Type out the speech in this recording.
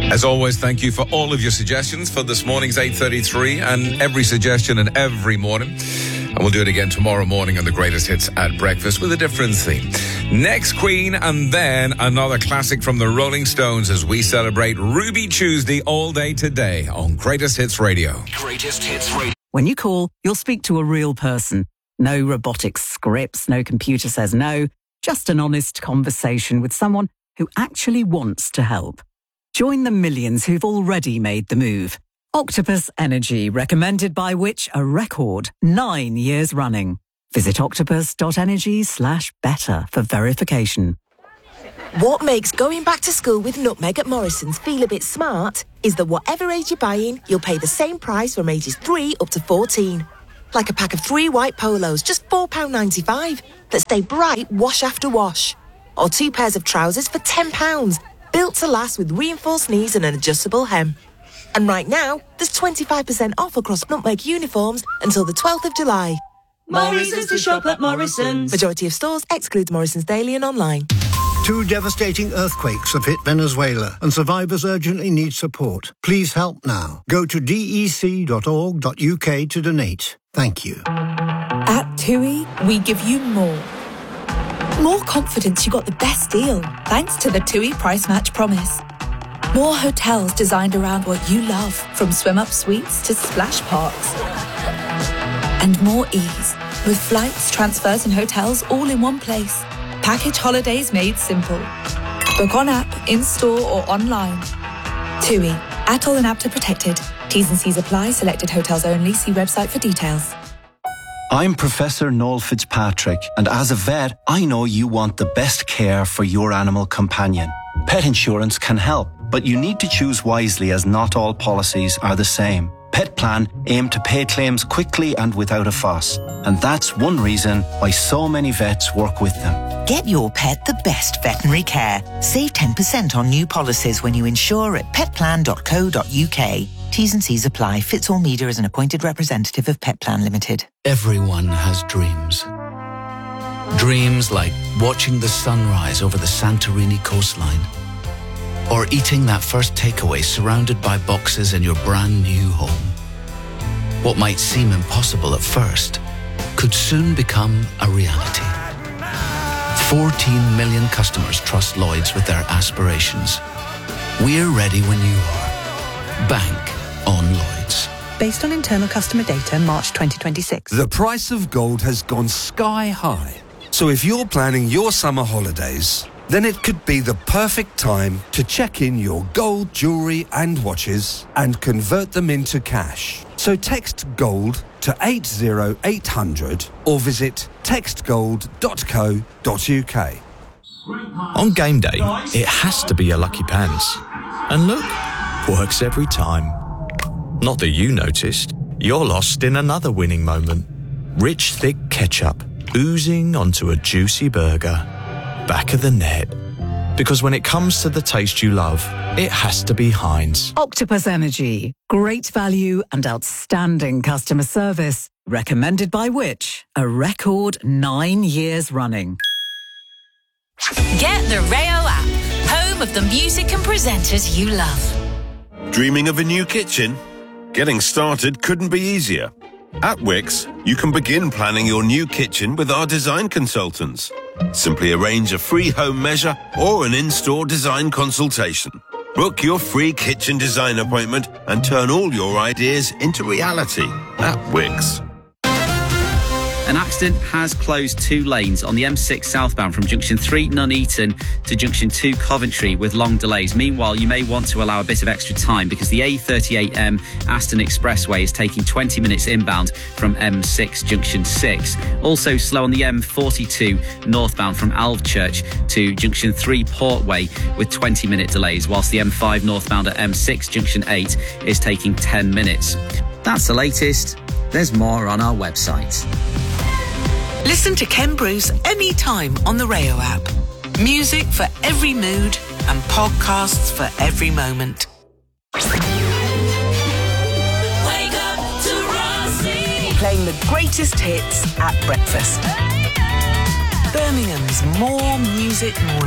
As always, thank you for all of your suggestions for this morning's 8:33 and every suggestion and every morning. And we'll do it again tomorrow morning on the greatest hits at breakfast with a different theme. Next, Queen, and then another classic from the Rolling Stones as we celebrate Ruby Tuesday all day today on Greatest Hits Radio. Greatest Hits Radio. When you call, you'll speak to a real person. No robotic scripts, no computer says no. Just an honest conversation with someone who actually wants to help. Join the millions who've already made the move. Octopus Energy, recommended by which a record 9 years running. Visit octopus.energy/better for verification. What makes going back to school with Nutmeg at Morrison's feel a bit smart is that whatever age you're buying, you'll pay the same price from ages 3 up to 14. Like a pack of 3 white polos, just £4.95, that stay bright wash after wash. Or 2 pairs of trousers for £10, built to last with reinforced knees and an adjustable hem. And right now, there's 25% off across Nutmeg uniforms until the 12th of July. Morrison's to shop at Morrison's. Majority of stores excludes Morrison's Daily and online. 2 devastating earthquakes have hit Venezuela and survivors urgently need support. Please help now. Go to dec.org.uk to donate. Thank you. At TUI, we give you more. More confidence you got the best deal, thanks to the TUI Price Match Promise. More hotels designed around what you love, from swim-up suites to splash parks. And more ease, with flights, transfers and hotels all in one place. Package holidays made simple. Book on app, in-store or online. TUI, ATOL and APTA protected. T's and C's apply. Selected hotels only. See website for details. I'm Professor Noel Fitzpatrick, and as a vet, I know you want the best care for your animal companion. Pet insurance can help, but you need to choose wisely as not all policies are the same. Pet Plan aim to pay claims quickly and without a fuss, and that's one reason why so many vets work with them. Get your pet the best veterinary care. Save 10% on new policies when you insure at petplan.co.uk. T's and C's apply. Fitzall Media is an appointed representative of Pet Plan Limited. Everyone has dreams. Dreams like watching the sunrise over the Santorini coastline, or eating that first takeaway surrounded by boxes in your brand new home. What might seem impossible at first could soon become a reality. 14 million customers trust Lloyds with their aspirations. We're ready when you are. Bank on Lloyds. Based on internal customer data, March 2026. The price of gold has gone sky high. So if you're planning your summer holidays, then it could be the perfect time to check in your gold, jewellery and watches and convert them into cash. So text GOLD to 80800 or visit textgold.co.uk. On game day, it has to be your lucky pants. And look, works every time. Not that you noticed, you're lost in another winning moment. Rich, thick ketchup oozing onto a juicy burger. Back of the net. Because when it comes to the taste you love, it has to be Heinz. Octopus Energy. Great value and outstanding customer service. Recommended by which? A record 9 years running. Get the Rayo app, home of the music and presenters you love. Dreaming of a new kitchen? Getting started couldn't be easier. At Wix, you can begin planning your new kitchen with our design consultants. Simply arrange a free home measure or an in-store design consultation. Book your free kitchen design appointment and turn all your ideas into reality at Wix. An accident has closed 2 lanes on the M6 southbound from Junction 3 Nuneaton to Junction 2 Coventry with long delays. Meanwhile, you may want to allow a bit of extra time because the A38M Aston Expressway is taking 20 minutes inbound from M6 Junction 6. Also slow on the M42 northbound from Alvechurch to Junction 3 Portway with 20-minute delays, whilst the M5 northbound at M6 Junction 8 is taking 10 minutes. That's the latest. There's more on our website. Listen to Ken Bruce anytime on the Rayo app. Music for every mood and podcasts for every moment. Wake up to Rossi. Playing the greatest hits at breakfast. Birmingham's More Music Morning.